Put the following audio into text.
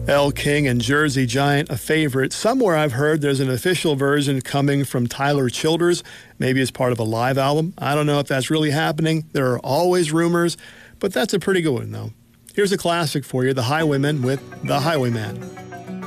Elle King and Jersey Giant, a favorite. Somewhere I've heard there's an official version coming from Tyler Childers, maybe as part of a live album. I don't know if that's really happening. There are always rumors, but that's a pretty good one, though. Here's a classic for you, The Highwaymen with The Highwayman.